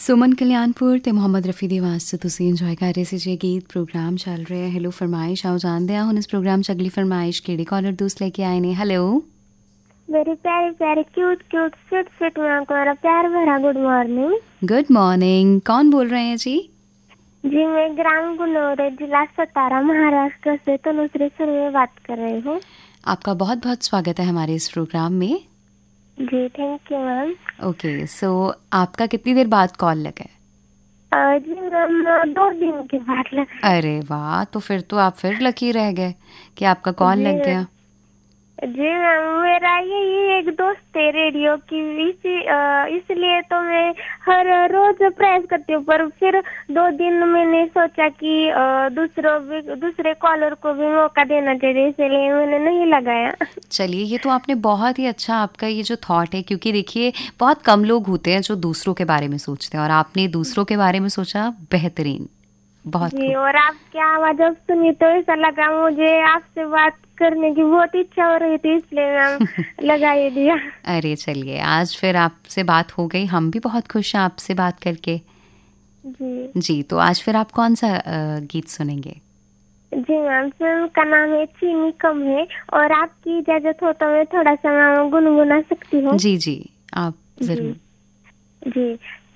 सुमन कल्याणपुर ते मोहम्मद रफ़ी दी आवाज़ से तुसी इंजॉय कर रहे सी जे गीत प्रोग्राम चल रहे हैं हेलो फरमाइश आओ जानते हैं हुन इस प्रोग्राम च अगली फरमाइश केड़ी कॉलर दोस्त लेके आए ने हेलो मेरी प्यारी प्यारी क्यूट क्यूट फिट फिट में मेरा प्यार भरा गुड मॉर्निंग कौन बोल रहे हैं जी जी मैं ग्राम गुनौरे जिला सतारा महाराष्ट्र से तनुश्री सुर्वे बात कर रही हूँ। आपका बहुत बहुत स्वागत है हमारे इस प्रोग्राम में। जी thank you ma'am. Okay so आपका कितनी देर बाद कॉल लगा है? जी मैम 2 दिन के बाद लगा। अरे वाह, तो फिर तो आप फिर लकी रह गए कि आपका कॉल लग गया। जी मैम मेरा यही एक दोस्त है रेडियो की इसलिए तो मैं हर रोज प्रयास करती हूँ, पर फिर 2 दिन मैंने सोचा कि दूसरे कॉलर को भी मौका देना चाहिए, इसलिए मैंने नहीं लगाया। चलिए, ये तो आपने बहुत ही अच्छा आपका ये जो थॉट है, क्योंकि देखिए बहुत कम लोग होते हैं जो दूसरों के बारे में सोचते हैं और आपने दूसरों के बारे में सोचा, बेहतरीन, बहुत जी। खूब। और आपकी आवाज जब सुनी तो ऐसा लगा मुझे आपसे बात करने की बहुत इच्छा हो रही थी, इसलिए मैं लगा ही दिया। अरे चलिए, आज फिर आपसे बात हो गई, हम भी बहुत खुश हैं आपसे बात करके। जी, तो आज फिर आप कौन सा गीत सुनेंगे? जी मैम, फिल्म का नाम है चीनी कम है, और आपकी इजाजत हो तो मैं थोड़ा सा गुनगुना सकती हूँ। जी जी, आप जी जरूर। जी।